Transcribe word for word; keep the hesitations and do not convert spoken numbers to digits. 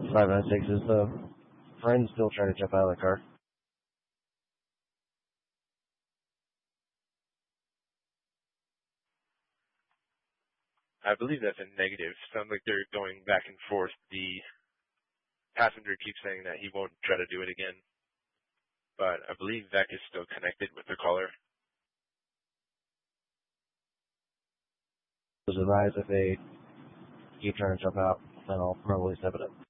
five nine six, is the friend still trying to jump out of the car? I believe that's a negative. Sounds like they're going back and forth. The passenger keeps saying that he won't try to do it again. But I believe Vec is still connected with the caller. Advise if they keep trying to jump out, then I'll probably step it up.